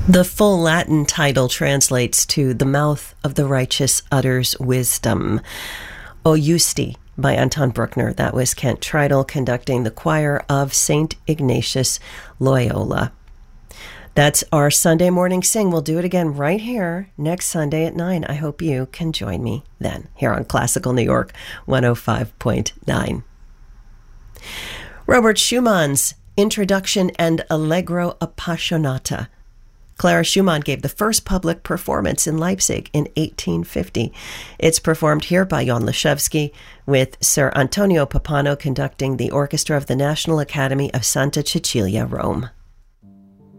The full Latin title translates to "The Mouth of the Righteous Utters Wisdom." O Justi by Anton Bruckner. That was Kent Tridle conducting the choir of St. Ignatius Loyola. That's our Sunday morning sing. We'll do it again right here next Sunday at 9. I hope you can join me then here on Classical New York 105.9. Robert Schumann's Introduction and Allegro Appassionata. Clara Schumann gave the first public performance in Leipzig in 1850. It's performed here by Jan Leszewski, with Sir Antonio Pappano conducting the orchestra of the National Academy of Santa Cecilia, Rome.